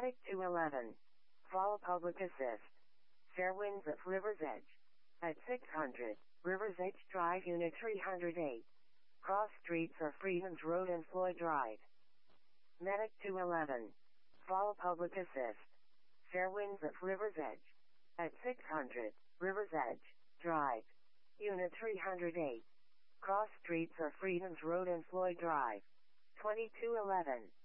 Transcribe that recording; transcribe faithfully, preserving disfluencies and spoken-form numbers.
Medic two eleven. Fall Public Assist. Fair winds at River's Edge. At six hundred, River's Edge Drive Unit three hundred eight. Cross streets are Freedoms Road and Floyd Drive. Medic two eleven. Fall Public Assist. Fair winds at River's Edge. At six hundred, River's Edge Drive. Unit three hundred eight. Cross streets are Freedoms Road and Floyd Drive. twenty-two eleven.